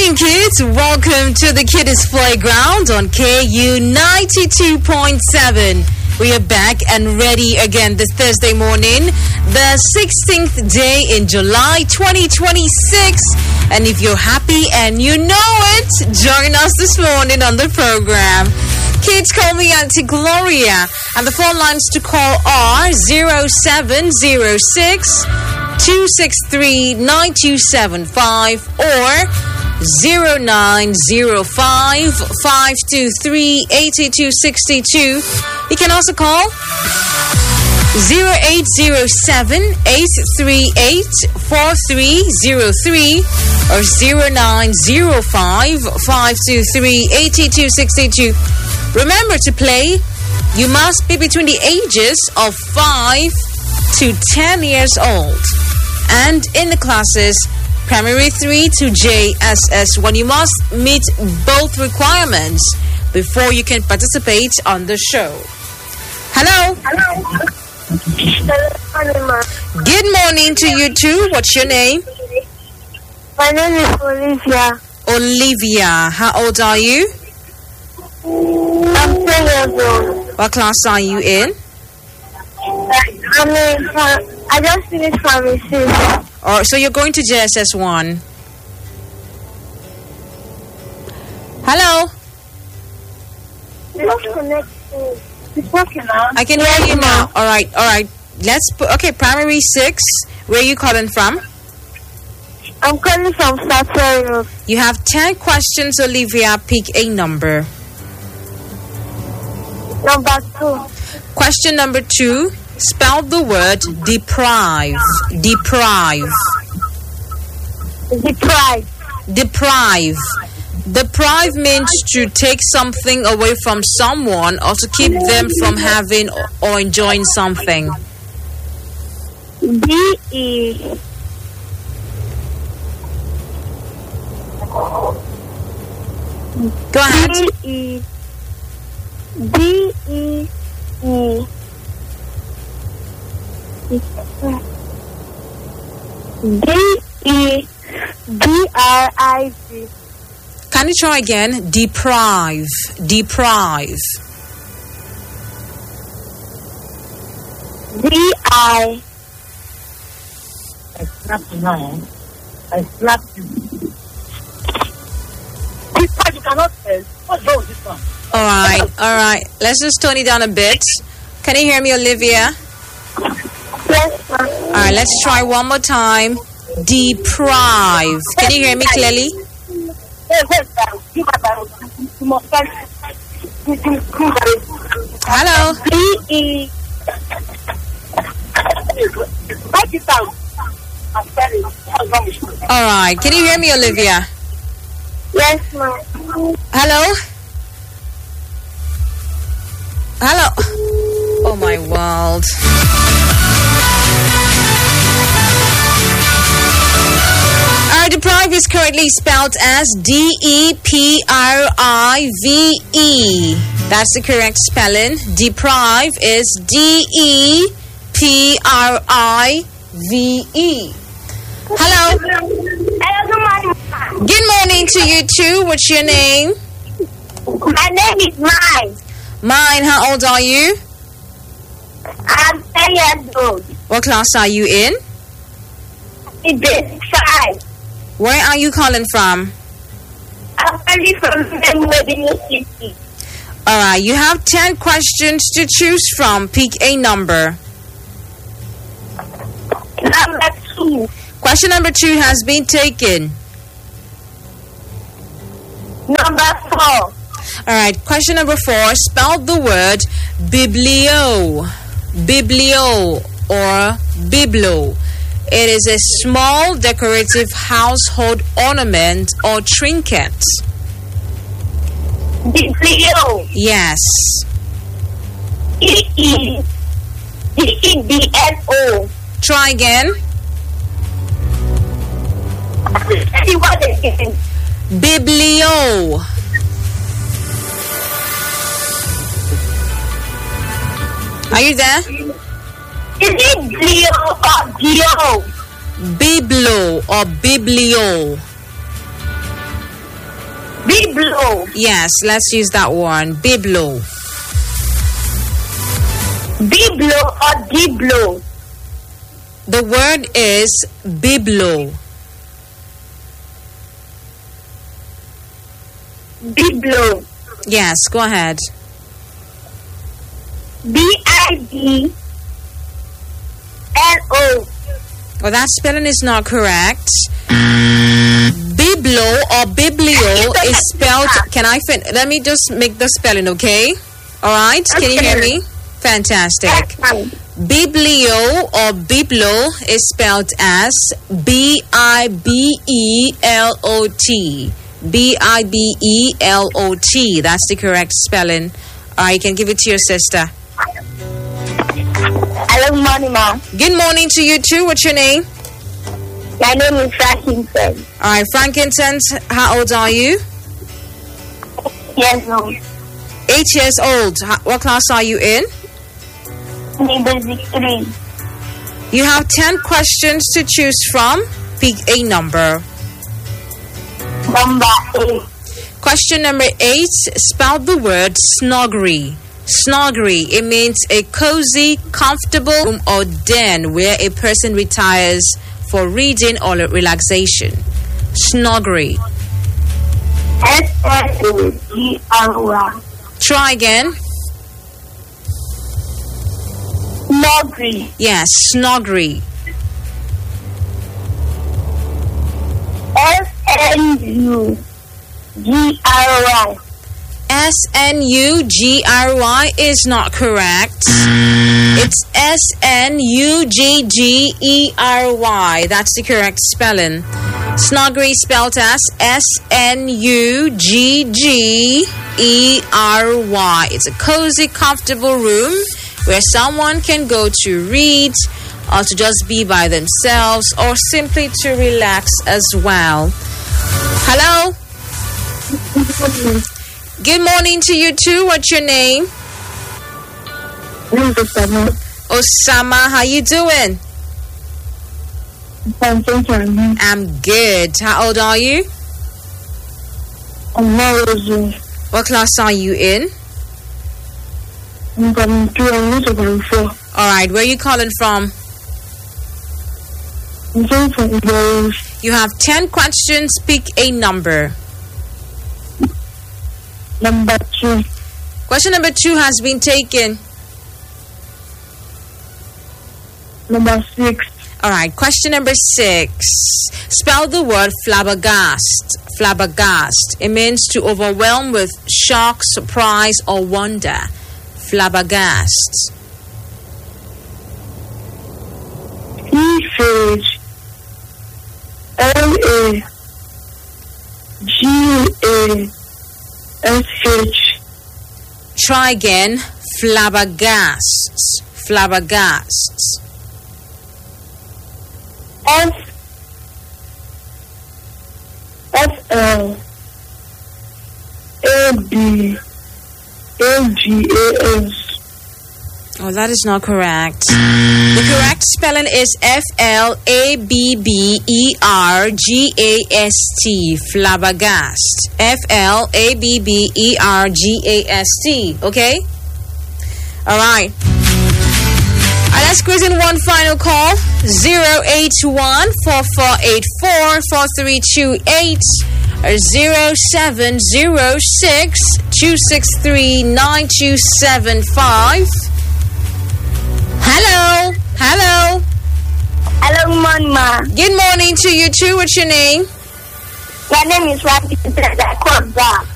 morning, kids. Welcome to the Kiddies Playground on KU 92.7. We are back and ready again this Thursday morning, the 16th day in July 2026. And if you're happy and you know it, join us this morning on the program. Kids, call me Auntie Gloria. And the phone lines to call are 0706 263-9275 or 0905-523-8262. You can also call 0807-838-4303 or 0905-523-8262. Remember to play. You must be between the ages of 5 to 10 years old and in the classes primary 3 to JSS 1. You must meet both requirements before you can participate on the show. Hello. Good morning to you too. What's your name? My name is Olivia. Olivia. How old are you? I'm 10 years old. What class are you in? I just finished primary 6. Oh, so you're going to JSS 1. Hello. It's connected. It's working now. I can hear you now. All right. Let's put, okay, primary 6. Where are you calling from? I'm calling from Statoil Road. You have 10 questions, Olivia. Pick a number. Number 2. Question number 2. Spell the word deprive. Deprive. Deprive. Deprive means to take something away from someone or to keep them from having or enjoying something. D-E. Go ahead. D-E. D-E-E. D-E-D-R-I-V. Can you try again? Deprive. Deprive. D-I. I slapped you now. I slapped you. This one you cannot tell. What's wrong with this one? All right. Let's just tone it down a bit. Can you hear me, Olivia? Yes, ma'am. All right, let's try one more time. Deprive. Can you hear me clearly? Hello. D-E. Write it down. I'm sorry. All right. Can you hear me, Olivia? Yes, ma'am. Hello? Hello? Oh, my world. Our deprive is currently spelled as D-E-P-R-I-V-E. That's the correct spelling. Deprive is D-E-P-R-I-V-E. Hello? Good morning to you too. What's your name? My name is Mine. Mine, how old are you? I'm 10 years old. What class are you in? It's basic 5. Where are you calling from? I'm calling from Medina City. Alright, you have 10 questions to choose from. Pick a number. Number 2. Question number 2 has been taken. Number 4. Alright, question number 4. Spell the word biblio. Biblio or biblo. It is a small decorative household ornament or trinket. Biblio. Yes. E-E-D-E-B-L-O. Try again. See what again? Biblio. Are you there? Is it Blio or Bio? Biblo or biblio. Biblo. Yes, let's use that one. Biblo. Biblo or Diblo? The word is biblo. Biblo. Yes, go ahead. Biblo. Well, that spelling is not correct. Biblo or biblio is spelled. Can I let me just make the spelling, okay? All right. Can you hear me? Fantastic. Biblio or biblo is spelled as B-I-B-E-L-O-T. B-I-B-E-L-O-T. That's the correct spelling. All right, you can give it to your sister. Hello, morning, Ma. Good morning to you too. What's your name? My name is Frankinson. All right, Frankinson, how old are you? Yes, no. 8 years old. What class are you in? Basic 3. You have 10 questions to choose from. Pick a number. Number 8. Question number 8. Spell the word snoggery. Snoggery. It means a cozy, comfortable room or den where a person retires for reading or relaxation. Snoggery. S-N-O-G-R-Y. Try again. Snoggery. Yes, snoggery. S-N-U-G-R-Y. S-N-U-G-R-Y is not correct. It's S-N-U-G-G-E-R-Y. That's the correct spelling. Snoggery spelled as S-N-U-G-G-E-R-Y. It's a cozy, comfortable room where someone can go to read or to just be by themselves or simply to relax as well. Hello? Good morning to you too. What's your name? Osama, how you doing? I'm good. How old are you? What class are you in? Alright, where are you calling from? You have 10 questions. Pick a number. Number 2. Question number 2 has been taken. Number 6. Alright, question number 6. Spell the word flabbergast. Flabbergast. It means to overwhelm with shock, surprise, or wonder. Flabbergast. F-L-A-G-A-S-H. Try again. Flabbergasts. Flabbergasts. F-L-A-B-A-G-A-S. Oh, that is not correct. The correct spelling is F-L-A-B-B-E-R-G-A-S-T. Flabbergast. F-L-A-B-B-E-R-G-A-S-T. Okay? Alright. Let's squeeze in one final call. 081-4484-4328 or 0706-263-9275. Hello. Hello. Hello, Mama. Good morning to you too. What's your name? My name is Rafi.